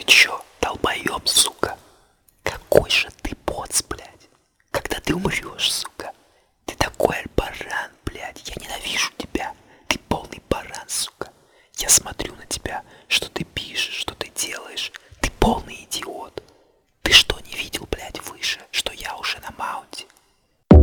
чё, долбоёб, сука? Какой же ты поц, блядь. Когда ты умрёшь, сука? Ты такой баран, блядь. Я ненавижу тебя. Ты полный баран, сука. Я смотрю на тебя, что ты пишешь, что ты делаешь. Ты полный идиот. Ты что, не видел, блядь, выше? Что